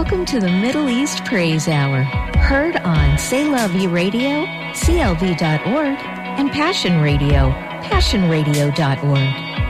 Welcome to the Middle East Praise Hour, heard on C'est La Vie Radio, CLV.org, and Passion Radio, passionradio.org.